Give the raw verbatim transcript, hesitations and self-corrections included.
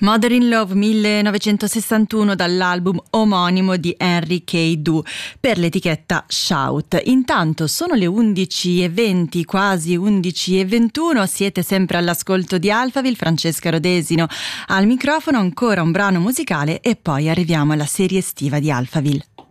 Mother in Love millenovecentosessantuno dall'album omonimo di Henry K. Du per l'etichetta Shout. Intanto sono le undici e venti, quasi undici e ventuno, siete sempre all'ascolto di Alphaville, Francesca Rodesino al microfono, ancora un brano musicale e poi arriviamo alla serie estiva di Alphaville.